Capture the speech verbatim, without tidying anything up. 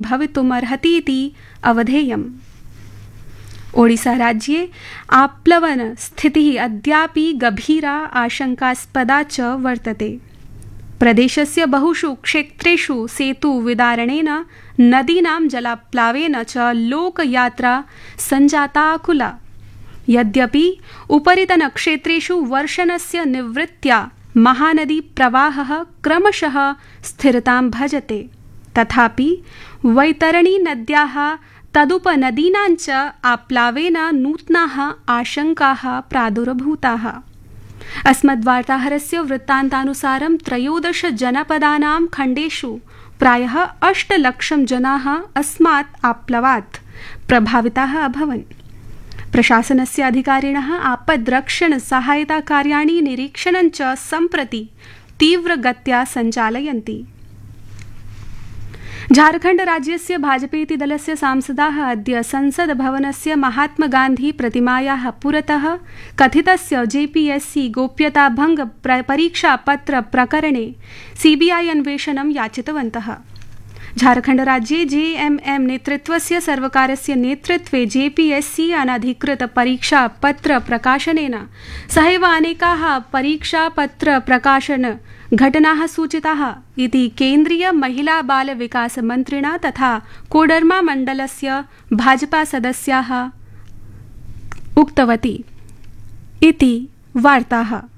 भवितुमर्हति इति अवधेयम्। ओडिसाराज्ये आप्लवन स्थितिः अद्यापि गभीरा आशंकास्पदा च वर्तते। प्रदेशस्य बहुषु क्षेत्रेषु सेतुविदारणेन नदीनां जलाप्लावेन च लोकयात्रा सञ्जाताकुला। यद्यपि उपरितनक्षेत्रेषु वर्षणस्य निवृत्त्या महानदी प्रवाहः क्रमशः स्थिरतां भजते, तथापि वैतरणी नद्याः तदुपनदीनां च आप्लावेन नूतनाः आशंकाः प्रादुर्भूताः। अस्मद्वार्ताहरस्य वृत्तान्तानुसारं त्रयोदश जनपदानां खण्डेषु प्रायः अष्टलक्षं जनाः अस्मात् आप्लवात् प्रभाविताः अभवन्। प्रशासनस्य अधिकारिणः आपद्रक्षणसहायताकार्याणि निरीक्षणं च सम्प्रति तीव्रगत्या सञ्चालयन्ति। झारखण्ड राज्यस्य भाजपेति दलस्य सांसदाः अद्य संसद भवनस्य महात्मगान्धी प्रतिमायाः पुरतः कथितस्य जेपीएससी गोप्यताभंग परीक्षापत्र प्रकरणे सीबीआई अन्वेषणं याचितवन्तः। झारखण्ड राज्ये जेएमएम नेतृत्वस्य सर्वकारस्य नेतृत्वे जेपीएससी अनधिकृत परीक्षापत्र प्रकाशनेन सहैव अनेकाः परीक्षापत्र प्रकाशन घटनाः सूचिताः इति केन्द्रीय महिला बाल विकास मन्त्रिणा तथा कोडरमा मण्डलस्य भाजपा सदस्याः उक्तवती इति वार्ताः।